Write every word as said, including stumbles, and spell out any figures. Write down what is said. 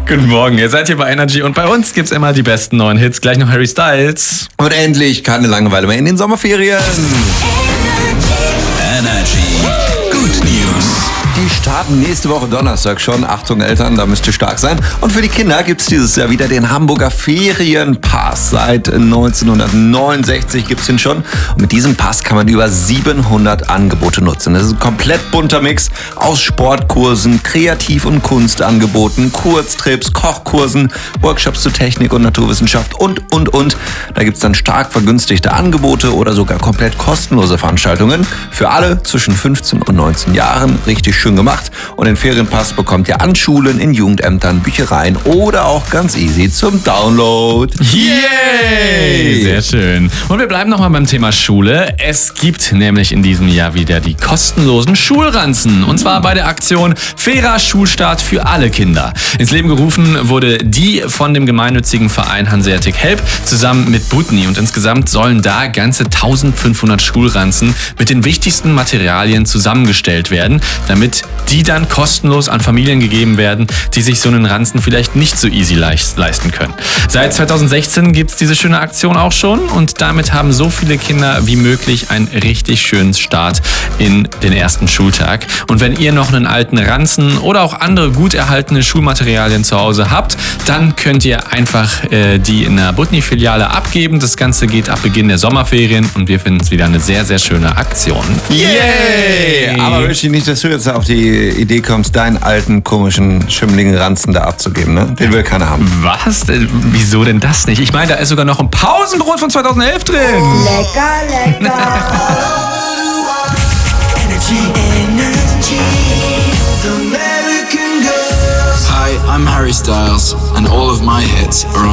Guten Morgen, ihr seid hier bei Energy und bei uns gibt's immer die besten neuen Hits. Gleich noch Harry Styles. Und endlich keine Langeweile mehr in den Sommerferien. Energy. Good News. Die starten nächste Woche Donnerstag schon. Achtung Eltern, da müsst ihr stark sein. Und für die Kinder gibt's dieses Jahr wieder den Hamburger Ferienpass. Seit neunzehnhundertneunundsechzig gibt's den schon. Und mit diesem Pass kann man über siebenhundert Angebote nutzen. Das ist ein komplett bunter Mix aus Sportkursen, Kreativ- und Kunstangeboten, Kurztrips, Kochkursen, Workshops zu Technik und Naturwissenschaft und, und, und. Da gibt's dann stark vergünstigte Angebote oder sogar komplett kostenlose Veranstaltungen. Für alle zwischen fünfzehn und neunzehn Jahren. Richtig schön gemacht. Und den Ferienpass bekommt ihr an Schulen, in Jugendämtern, Büchereien oder auch ganz easy zum Download. Yay! Sehr schön. Und wir bleiben nochmal beim Thema Schule. Es gibt nämlich in diesem Jahr wieder die kostenlosen Schulranzen. Und zwar bei der Aktion Fairer Schulstart für alle Kinder. Ins Leben gerufen wurde die von dem gemeinnützigen Verein Hanseatic Help zusammen mit Butni. Und insgesamt sollen da ganze eintausendfünfhundert Schulranzen mit den wichtigsten Materialien zusammengestellt werden, damit die dann kostenlos an Familien gegeben werden, die sich so einen Ranzen vielleicht nicht so easy leisten können. Seit zweitausendsechzehn gibt es diese schöne Aktion auch schon und damit haben so viele Kinder wie möglich einen richtig schönen Start in den ersten Schultag. Und wenn ihr noch einen alten Ranzen oder auch andere gut erhaltene Schulmaterialien zu Hause habt, dann könnt ihr einfach äh, die in der Butni-Filiale abgeben. Das Ganze geht ab Beginn der Sommerferien und wir finden es wieder eine sehr, sehr schöne Aktion. Yay! Aber wünsche ich nicht, dass du jetzt auf die Idee kommst, deinen alten, komischen, schimmligen Ranzen da abzugeben, ne? Den will keiner haben. Was? Äh, Wieso denn das nicht? Ich meine, da ist sogar noch ein Pausenbrot von zweitausendelf drin. Lecker, lecker. Energy. Energy. American girls. Hi, I'm Harry Styles, and all of my hits are on